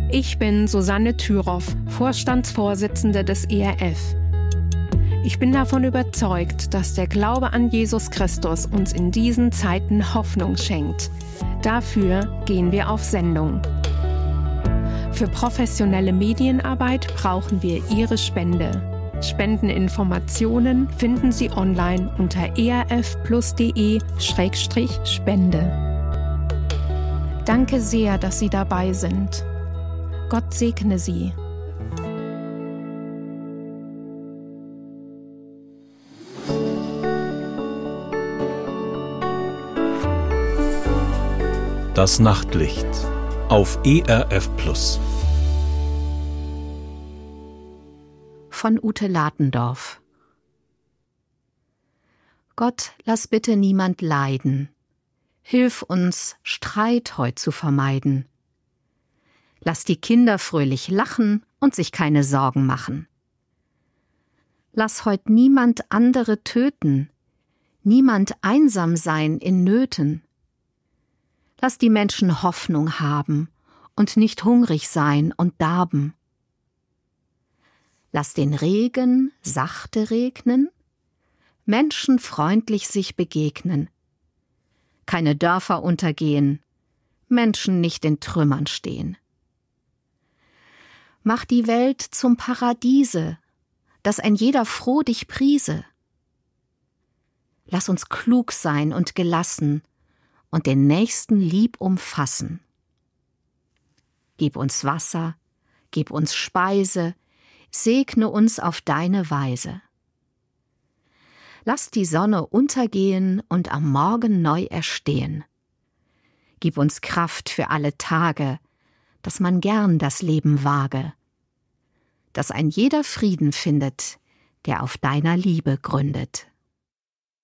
Ich bin Susanne Thüroff, Vorstandsvorsitzende des ERF. Ich bin davon überzeugt, dass der Glaube an Jesus Christus uns in diesen Zeiten Hoffnung schenkt. Dafür gehen wir auf Sendung. Für professionelle Medienarbeit brauchen wir Ihre Spende. Spendeninformationen finden Sie online unter erfplus.de/spende. Danke sehr, dass Sie dabei sind. Gott segne Sie. Das Nachtlicht auf ERF Plus. Von Ute Latendorf. Gott, lass bitte niemand leiden. Hilf uns, Streit heut zu vermeiden. Lass die Kinder fröhlich lachen und sich keine Sorgen machen. Lass heut niemand andere töten, niemand einsam sein in Nöten. Lass die Menschen Hoffnung haben und nicht hungrig sein und darben. Lass den Regen sachte regnen, Menschen freundlich sich begegnen. Keine Dörfer untergehen, Menschen nicht in Trümmern stehen. Mach die Welt zum Paradiese, dass ein jeder froh dich priese. Lass uns klug sein und gelassen und den Nächsten lieb umfassen. Gib uns Wasser, gib uns Speise, segne uns auf deine Weise. Lass die Sonne untergehen und am Morgen neu erstehen. Gib uns Kraft für alle Tage, dass man gern das Leben wage, dass ein jeder Frieden findet, der auf deiner Liebe gründet.